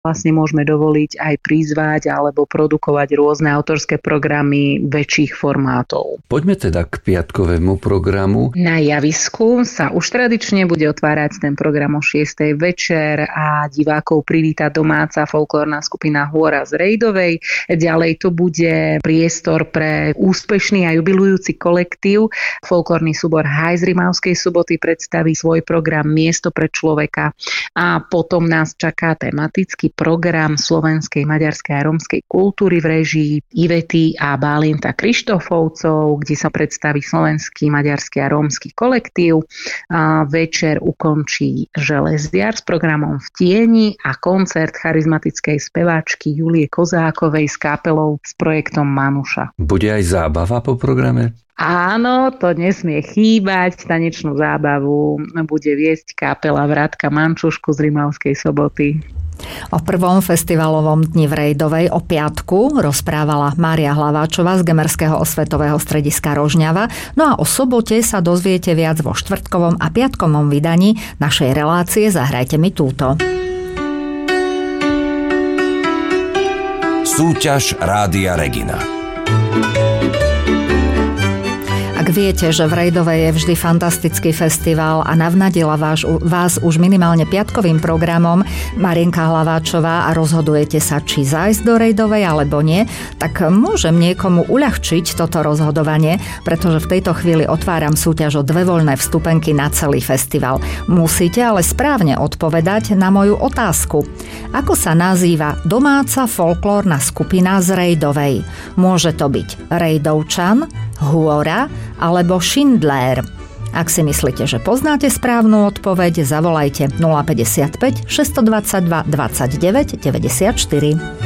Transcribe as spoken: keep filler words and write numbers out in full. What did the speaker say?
vlastne môžeme dovoliť aj prizvať alebo produkovať rôzne autorské programy väčších formátov. Poďme teda k piatkovému programu. Na javisku sa už tradične bude otvárať ten program o šiestej večer a divákov privíta domáca folklórna skupina Hôra z Rejdovej. Ďalej to bude priestor pre úspešný a jubilujúci kolektív. Folklórny súbor Haj z Rimavskej Soboty predstaví svoj program Miesto pre človeka a potom nás čaká tematický program slovenskej, maďarskej a rómskej kultúry v režii Ivety a Bálinta Krištofovcov, kde sa predstaví slovenský, maďarský a rómsky kolektív. A večer ukončí Železiar s programom V tieni a koncert charizmatickej speváčky Julie Kozákovej s kapelou s projektom Manuša. Bude aj zábava po programe? Áno, to nesmie chýbať. Tanečnú zábavu bude viesť kapela Vrátka Mančušku z Rimavskej Soboty. O prvom festivalovom dni v Rejdovej o piatku rozprávala Mária Hlaváčová z Gemerského osvetového strediska Rožňava. No a o sobote sa dozviete viac vo štvrtkovom a piatkovom vydaní našej relácie Zahrajte mi túto. Súťaž Rádia Regina. Ak viete, že v Rejdovej je vždy fantastický festival a navnadila vás, vás už minimálne piatkovým programom Marienka Hlaváčová a rozhodujete sa, či zájsť do Rejdovej alebo nie, tak môžem niekomu uľahčiť toto rozhodovanie, pretože v tejto chvíli otváram súťaž o dve voľné vstupenky na celý festival. Musíte ale správne odpovedať na moju otázku. Ako sa nazýva domáca folklórna skupina z Rejdovej? Môže to byť Rejdovčan, Hôra alebo Šindlér. Ak si myslíte, že poznáte správnu odpoveď, zavolajte nula päťdesiatpäť šesťstodvadsaťdva dvadsaťdeväť deväťdesiatštyri.